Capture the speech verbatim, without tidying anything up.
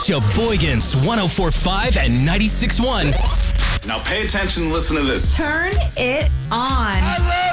Sheboygan's one oh four point five and ninety-six point one. Now pay attention and listen to this. Turn it on. I love